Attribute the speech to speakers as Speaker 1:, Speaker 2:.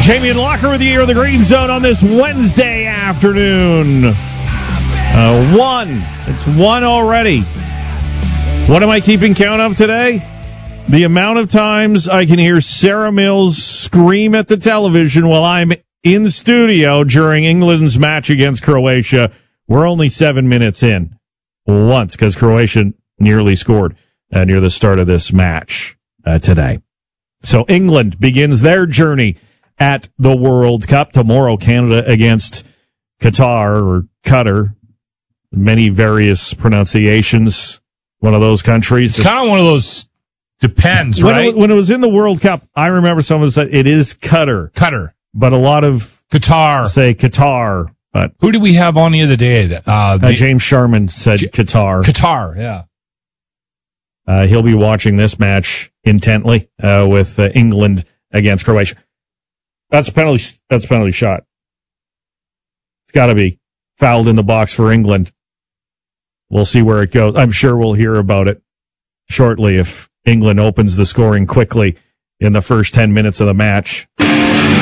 Speaker 1: Jamie and Locker with you here in the Green Zone on this Wednesday afternoon. It's one already. What am I keeping count of today? The amount of times I can hear Sarah Mills scream at the television while I'm in studio during England's match against Croatia. We're only 7 minutes in. Once, because Croatia nearly scored near the start of this match today. So England begins their journey at the World Cup. Tomorrow, Canada against Qatar or Qatar. Many various pronunciations. One of those countries.
Speaker 2: It's kind of one of those, depends, right?
Speaker 1: When it was in the World Cup, I remember someone said it is Qatar.
Speaker 2: Qatar.
Speaker 1: But a lot of
Speaker 2: Qatar
Speaker 1: say Qatar. But
Speaker 2: who did we have on the other day?
Speaker 1: James Sharman said Qatar.
Speaker 2: Qatar, yeah.
Speaker 1: He'll be watching this match intently with England against Croatia. That's a penalty shot. It's got to be fouled in the box for England. We'll see where it goes. I'm sure we'll hear about it shortly if England opens the scoring quickly in the first 10 minutes of the match.